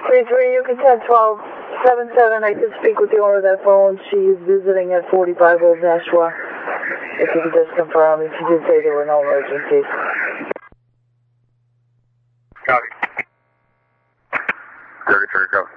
33, you can 101277. I did speak with the owner of that phone. She is visiting at 45 Old Nashua. If you could just confirm, she did say there were no emergencies.